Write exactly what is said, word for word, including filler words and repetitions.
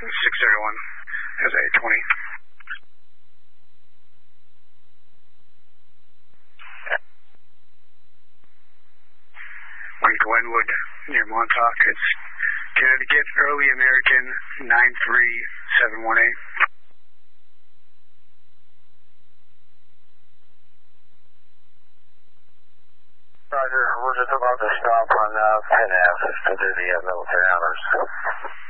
six zero one has a twenty. On Glenwood near Montauk, it's Connecticut, Early American nine three seven one eight. Roger, we're just about to stop on uh, Penn Ave to do the uh, military honors.